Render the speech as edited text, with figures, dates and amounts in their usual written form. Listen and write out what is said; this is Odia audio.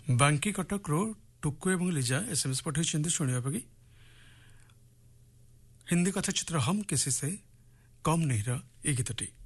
ବାଙ୍କି କଟକରୁ ଟୁକୁ ଏବଂ ଲିଜା ଏସଏମଏସ୍ ପଠାଇଛନ୍ତି ଶୁଣିବା କି ହିନ୍ଦୀ କଥାଚିତ୍ର ହମ୍ କିସି ସେ କମ୍ ନେହିଁର ଏ ଗୀତଟି।